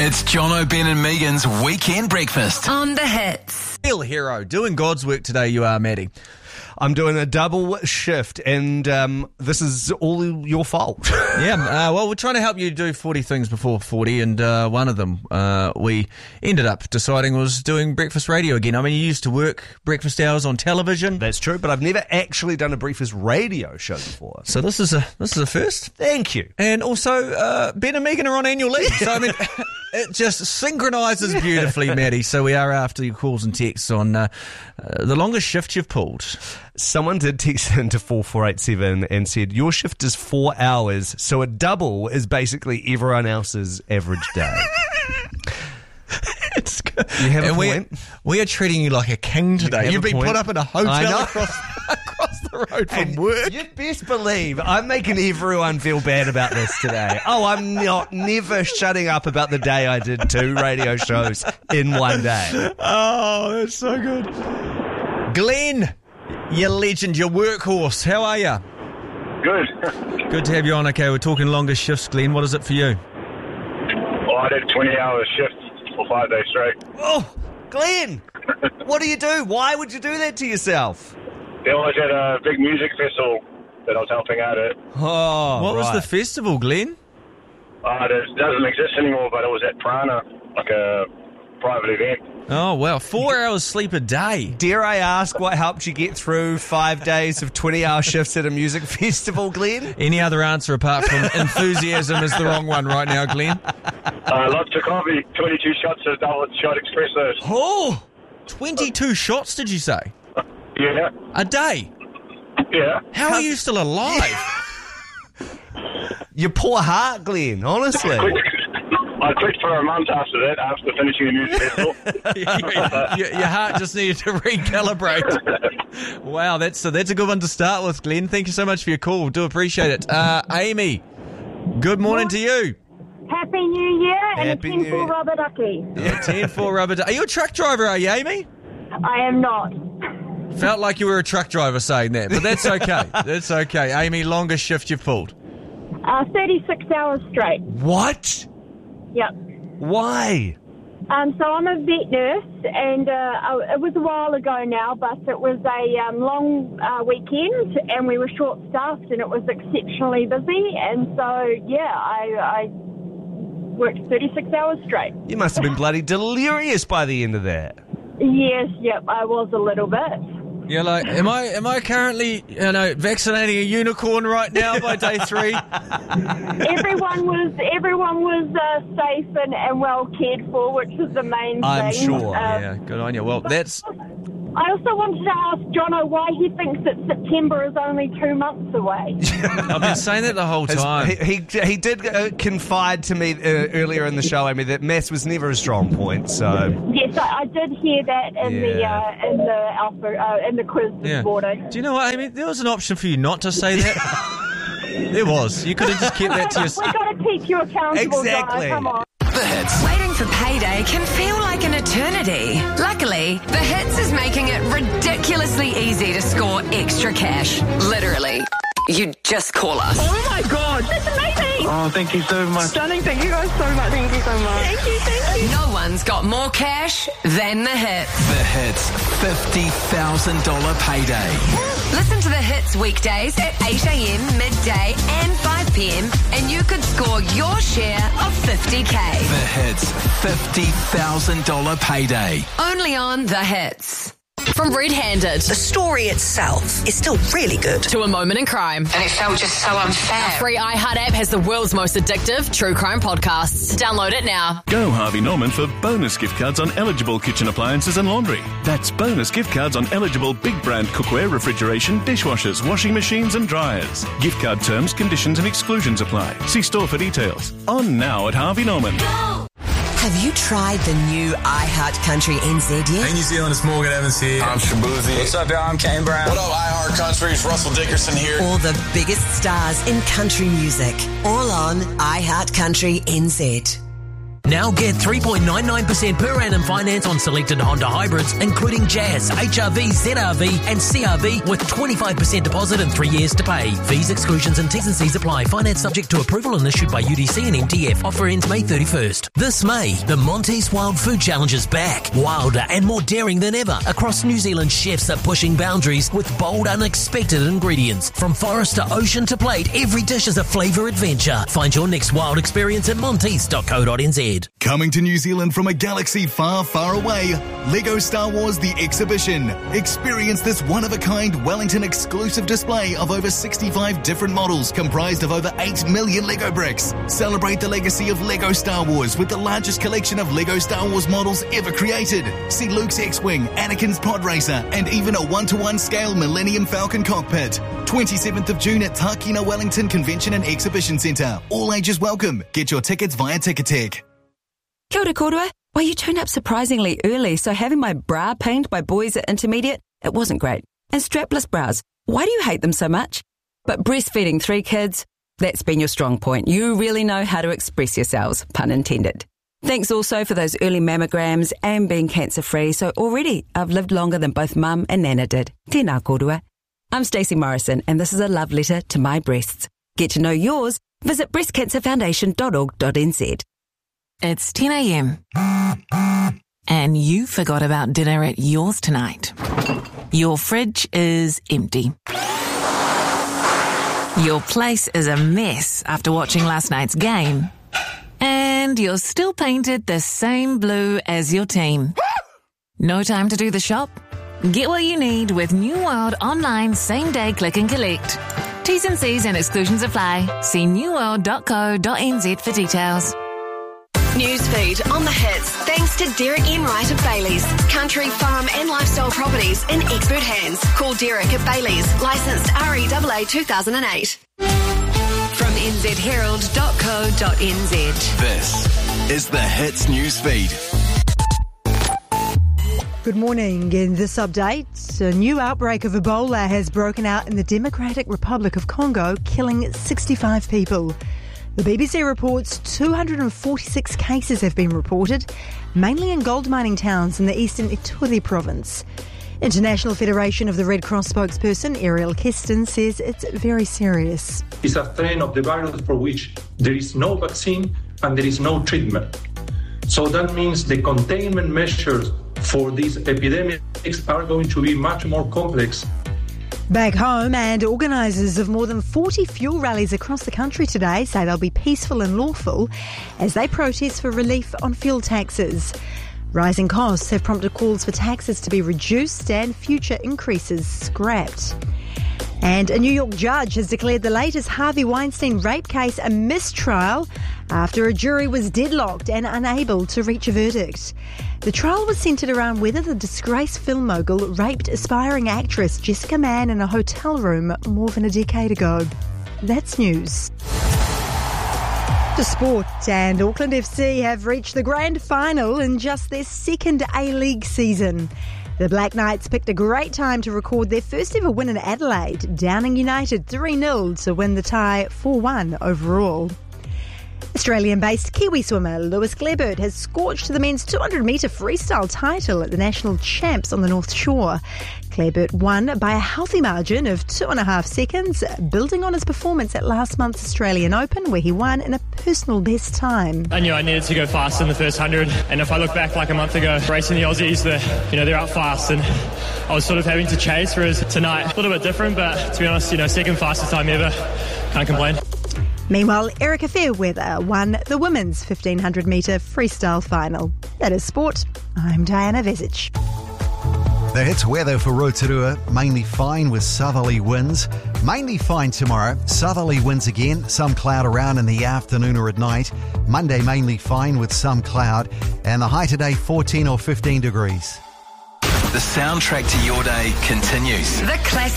It's Jono, Ben and Megan's Weekend Breakfast. On the Hits. Real hero, doing God's work today you are, Maddie. I'm doing a double shift, and this is all your fault. Well, we're trying to help you do 40 things before 40, and one of them we ended up deciding was doing breakfast radio again. I mean, you used to work breakfast hours on television. That's true, but I've never actually done a breakfast radio show before. So this is a first. Thank you. And also, Ben and Megan are on annual leave. So, I mean, it just synchronises beautifully, Maddie. So we are after your calls and texts on the longest shift you've pulled. Someone did text into 4487 and said, your shift is 4 hours, so a double is basically everyone else's average day. It's good. You have a point. We are treating you like a king today. You've been put up in a hotel across the road from work. You'd best believe I'm making everyone feel bad about this today. Oh, I'm never shutting up about the day I did 2 radio shows in one day. Oh, that's so good. Glenn, you legend, your workhorse. How are you? Good. Good to have you on. Okay, we're talking longer shifts, Glenn. What is it for you? Well, I did 20-hour shift for 5 days straight. Oh, Glenn, what do you do? Why would you do that to yourself? There was at a big music festival that I was helping out at. Oh, What was the festival, Glenn? It doesn't exist anymore, but it was at Prana, like a private event. Oh, wow. 4 hours sleep a day. Dare I ask what helped you get through 5 days of 20-hour shifts at a music festival, Glenn? Any other answer apart from enthusiasm is the wrong one right now, Glenn. Lots of coffee, 22 shots of double shot espressos. Oh, 22 shots, did you say? Yeah. A day? Yeah. How are you still alive? Your poor heart, Glenn, honestly. I quit for a month after that, after finishing the music festival. your heart just needed to recalibrate. Wow, that's a good one to start with, Glenn. Thank you so much for your call. Do appreciate it. Amy, good morning to you. Happy New Year and Happy a New 10 Year. for rubber ducky. Yeah, 10-4 rubber. Are you a truck driver, are you, Amy? I am not. Felt like you were a truck driver saying that, but that's okay. That's okay. Amy, longest shift you've pulled? 36 hours straight. What? Yep. Why? So I'm a vet nurse, and it was a while ago now, but it was a long weekend, and we were short-staffed, and it was exceptionally busy, and so, yeah, I worked 36 hours straight. You must have been bloody delirious by the end of that. Yes, yep, I was a little bit. You're like, am I currently, vaccinating a unicorn right now by day 3? Everyone was safe and well cared for, which was the main I'm thing. sure, Yeah, good on you. Well, that's... I also wanted to ask Jono why he thinks that September is only 2 months away. I've been saying that the whole time. He did confide to me earlier in the show, Amy, that maths was never a strong point. So Yes, I did hear that in the quiz this morning. Do you know what, Amy? There was an option for you not to say that. There was. You could have just kept that to yourself. We've got to keep you accountable, Exactly. Jono. Come on. The Hits. Waiting for payday can feel like an eternity. Luckily, The Hits is making it ridiculously easy to score extra cash. Literally. You just call us. Oh my God, that's amazing! Oh, thank you so much. Stunning, thank you guys so much. Thank you so much. Thank you. No one's got more cash than The Hits. The Hits $50,000 payday. Listen to The Hits weekdays at 8 a.m, midday and 5 p.m. and you could score your share of 50K. The Hits $50,000 payday. Only on The Hits. From Red Handed The story itself is still really good. to A Moment in Crime. And it felt just so unfair. Free iHeart app has the world's most addictive true crime podcasts. Download it now. Go Harvey Norman for bonus gift cards on eligible kitchen appliances and laundry. That's bonus gift cards on eligible big brand cookware, refrigeration, dishwashers, washing machines and dryers. Gift card terms, conditions and exclusions apply. See store for details. On now at Harvey Norman. Have you tried the new iHeart Country NZ yet? Hey, New Zealand, it's Morgan Evans here. I'm Shabuzi. What's up, y'all? I'm Kane Brown. What up, iHeart Country? It's Russell Dickerson here. All the biggest stars in country music. All on iHeart Country NZ. Now get 3.99% per annum finance on selected Honda hybrids, including Jazz, HRV, ZRV and CRV with 25% deposit and 3 years to pay. Fees, exclusions and T's and C's apply. Finance subject to approval and issued by UDC and MTF. Offer ends May 31st. This May, the Monty's Wild Food Challenge is back. Wilder and more daring than ever. Across New Zealand, chefs are pushing boundaries with bold, unexpected ingredients. From forest to ocean to plate, every dish is a flavour adventure. Find your next wild experience at montes.co.nz. Coming to New Zealand from a galaxy far, far away, LEGO Star Wars The Exhibition. Experience this one-of-a-kind Wellington exclusive display of over 65 different models comprised of over 8 million LEGO bricks. Celebrate the legacy of LEGO Star Wars with the largest collection of LEGO Star Wars models ever created. See Luke's X-Wing, Anakin's Pod Racer, and even a 1-to-1 scale Millennium Falcon cockpit. 27th of June at Tākina Wellington Convention and Exhibition Centre. All ages welcome. Get your tickets via Ticketek. Kia ora korua. Well, you turned up surprisingly early, so having my bra pinged by boys at intermediate, it wasn't great. And strapless bras, why do you hate them so much? But breastfeeding 3 kids, that's been your strong point. You really know how to express yourselves, pun intended. Thanks also for those early mammograms and being cancer-free, so already I've lived longer than both Mum and Nana did. Tēnā korua. I'm Stacey Morrison, and this is a love letter to my breasts. Get to know yours? Visit breastcancerfoundation.org.nz. It's 10 a.m. and you forgot about dinner at yours tonight. Your fridge is empty. Your place is a mess after watching last night's game. And you're still painted the same blue as your team. No time to do the shop? Get what you need with New World Online Same-Day Click and Collect. T's and C's and exclusions apply. See newworld.co.nz for details. Newsfeed on the hits thanks to Derek Enright of Bailey's. Country, farm and lifestyle properties in expert hands. Call Derek at Bailey's. Licensed REAA 2008. From nzherald.co.nz. This is the Hits Newsfeed. Good morning. In this update, a new outbreak of Ebola has broken out in the Democratic Republic of Congo, killing 65 people. The BBC reports 246 cases have been reported, mainly in gold mining towns in the eastern Ituri province. International Federation of the Red Cross spokesperson Ariel Keston says it's very serious. It's a strain of the virus for which there is no vaccine and there is no treatment. So that means the containment measures for these epidemics are going to be much more complex. Back home, and organisers of more than 40 fuel rallies across the country today say they'll be peaceful and lawful as they protest for relief on fuel taxes. Rising costs have prompted calls for taxes to be reduced and future increases scrapped. And a New York judge has declared the latest Harvey Weinstein rape case a mistrial after a jury was deadlocked and unable to reach a verdict. The trial was centred around whether the disgraced film mogul raped aspiring actress Jessica Mann in a hotel room more than a decade ago. That's news. To sport, and Auckland FC have reached the grand final in just their second A-League season. The Black Knights picked a great time to record their first ever win in Adelaide, downing United 3-0 to win the tie 4-1 overall. Australian-based Kiwi swimmer Lewis Glebert has scorched the men's 200-metre freestyle title at the National Champs on the North Shore. Glebert won by a healthy margin of 2.5 seconds, building on his performance at last month's Australian Open, where he won in a personal best time. I knew I needed to go fast in the first 100, and if I look back like a month ago, racing the Aussies, they're out fast, and I was sort of having to chase, whereas tonight, a little bit different, but to be honest, second fastest time ever, can't complain. Meanwhile, Erica Fairweather won the women's 1,500-metre freestyle final. That is sport. I'm Diana Vezic. The Hits weather for Rotorua, mainly fine with southerly winds. Mainly fine tomorrow, southerly winds again, some cloud around in the afternoon or at night. Monday mainly fine with some cloud, and the high today 14 or 15 degrees. The soundtrack to your day continues. The classic